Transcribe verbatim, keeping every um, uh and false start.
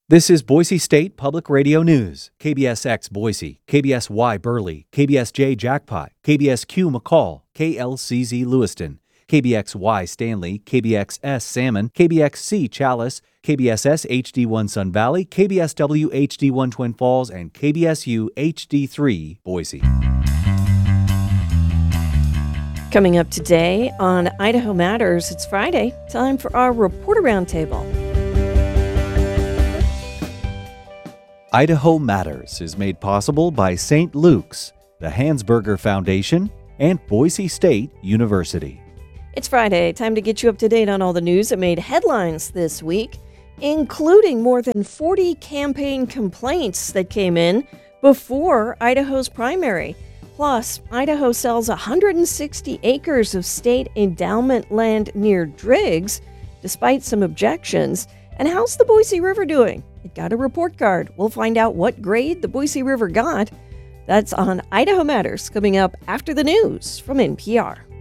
This is Boise State Public Radio News. K B S X Boise, K B S Y Burley, K B S J Jackpot, K B S Q McCall, K L C Z Lewiston, K B X Y Stanley, K B X S Salmon, K B X C Chalice, K B S S H D one Sun Valley, K B S W H D one Twin Falls, and K B S U H D three Boise. Coming up today on Idaho Matters, it's Friday, time for our Reporter Roundtable. Idaho Matters is made possible by Saint Luke's, the Hansberger Foundation, and Boise State University. It's Friday, time to get you up to date on all the news that made headlines this week, including more than forty campaign complaints that came in before Idaho's primary. Plus, Idaho sells one hundred sixty acres of state endowment land near Driggs, despite some objections. And how's the Boise River doing? It got a report card. We'll find out what grade the Boise River got. That's on Idaho Matters, coming up after the news from N P R.